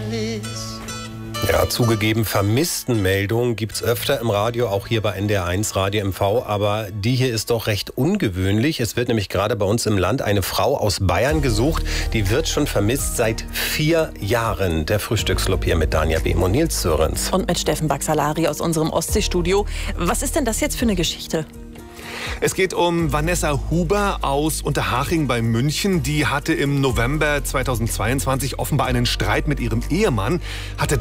Ja, zugegeben, Vermisstenmeldungen gibt es öfter im Radio, auch hier bei NDR1 Radio MV, aber die hier ist doch recht ungewöhnlich. Es wird nämlich gerade bei uns im Land eine Frau aus Bayern gesucht, die wird schon vermisst seit 4 Jahren. Der Frühstücksclub hier mit Danja Behm und Nils Sörensen. Und mit Steffen Baxalari aus unserem Ostseestudio. Was ist denn das jetzt für eine Geschichte? Es geht um Vanessa Huber aus Unterhaching bei München. Die hatte im November 2022 offenbar einen Streit mit ihrem Ehemann, hatte